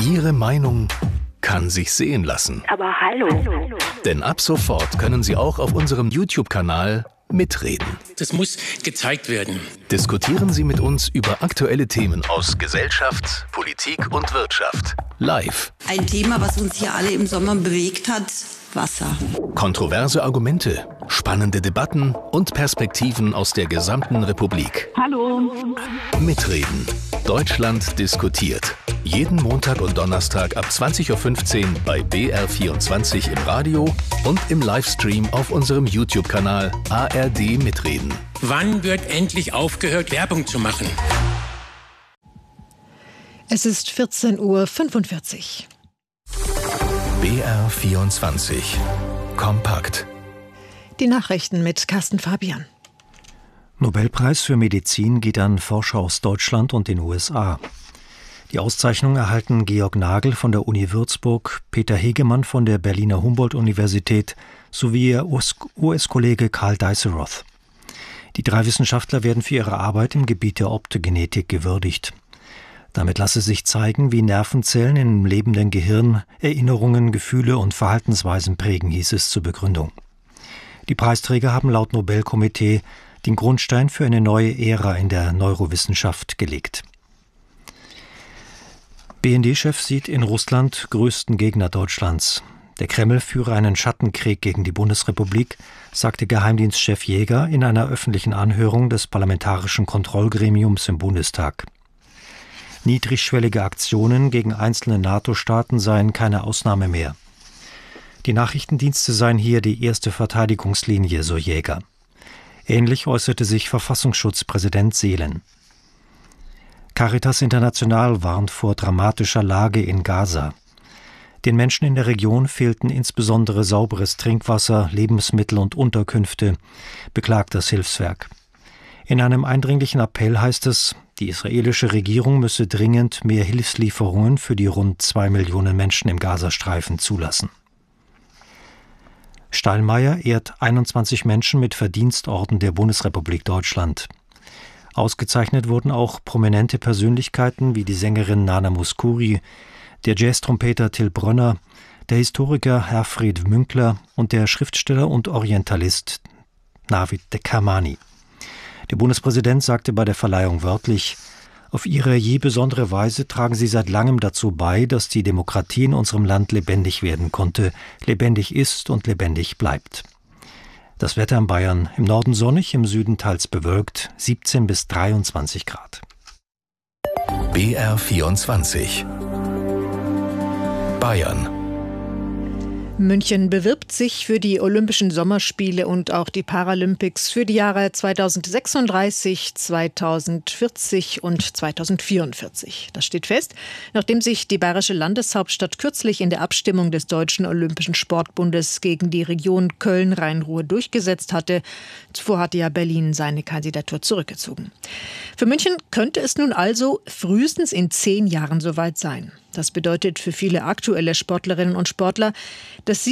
Ihre Meinung kann sich sehen lassen. Aber hallo. Denn ab sofort können Sie auch auf unserem YouTube-Kanal mitreden. Das muss gezeigt werden. Diskutieren Sie mit uns über aktuelle Themen aus Gesellschaft, Politik und Wirtschaft. Live. Ein Thema, was uns hier alle im Sommer bewegt hat: Wasser. Kontroverse Argumente, spannende Debatten und Perspektiven aus der gesamten Republik. Hallo. Mitreden. Deutschland diskutiert. Jeden Montag und Donnerstag ab 20.15 Uhr bei BR24 im Radio und im Livestream auf unserem YouTube-Kanal ARD Mitreden. Wann wird endlich aufgehört, Werbung zu machen? Es ist 14.45 Uhr. BR24 Kompakt. Die Nachrichten mit Carsten Fabian. Nobelpreis für Medizin geht an Forscher aus Deutschland und den USA. Die Auszeichnung erhalten Georg Nagel von der Uni Würzburg, Peter Hegemann von der Berliner Humboldt-Universität sowie ihr US-Kollege Karl Deisseroth. Die 3 Wissenschaftler werden für ihre Arbeit im Gebiet der Optogenetik gewürdigt. Damit lasse sich zeigen, wie Nervenzellen im lebenden Gehirn Erinnerungen, Gefühle und Verhaltensweisen prägen, hieß es zur Begründung. Die Preisträger haben laut Nobelkomitee den Grundstein für eine neue Ära in der Neurowissenschaft gelegt. BND-Chef sieht in Russland größten Gegner Deutschlands. Der Kreml führe einen Schattenkrieg gegen die Bundesrepublik, sagte Geheimdienstchef Jäger in einer öffentlichen Anhörung des Parlamentarischen Kontrollgremiums im Bundestag. Niedrigschwellige Aktionen gegen einzelne NATO-Staaten seien keine Ausnahme mehr. Die Nachrichtendienste seien hier die erste Verteidigungslinie, so Jäger. Ähnlich äußerte sich Verfassungsschutzpräsident Seelen. Caritas International warnt vor dramatischer Lage in Gaza. Den Menschen in der Region fehlten insbesondere sauberes Trinkwasser, Lebensmittel und Unterkünfte, beklagt das Hilfswerk. In einem eindringlichen Appell heißt es, die israelische Regierung müsse dringend mehr Hilfslieferungen für die rund 2 Millionen Menschen im Gazastreifen zulassen. Steinmeier ehrt 21 Menschen mit Verdienstorden der Bundesrepublik Deutschland. Ausgezeichnet wurden auch prominente Persönlichkeiten wie die Sängerin Nana Mouskouri, der Jazztrompeter Till Brönner, der Historiker Herfried Münkler und der Schriftsteller und Orientalist Navid Kermani. Der Bundespräsident sagte bei der Verleihung wörtlich: Auf ihre je besondere Weise tragen sie seit langem dazu bei, dass die Demokratie in unserem Land lebendig werden konnte, lebendig ist und lebendig bleibt. Das Wetter in Bayern: im Norden sonnig, im Süden teils bewölkt, 17 bis 23 Grad. BR24 Bayern. München bewirbt sich für die Olympischen Sommerspiele und auch die Paralympics für die Jahre 2036, 2040 und 2044. Das steht fest, nachdem sich die bayerische Landeshauptstadt kürzlich in der Abstimmung des Deutschen Olympischen Sportbundes gegen die Region Köln-Rhein-Ruhr durchgesetzt hatte. Zuvor hatte ja Berlin seine Kandidatur zurückgezogen. Für München könnte es nun also frühestens in 10 Jahren soweit sein. Das bedeutet für viele aktuelle Sportlerinnen und Sportler, dass sie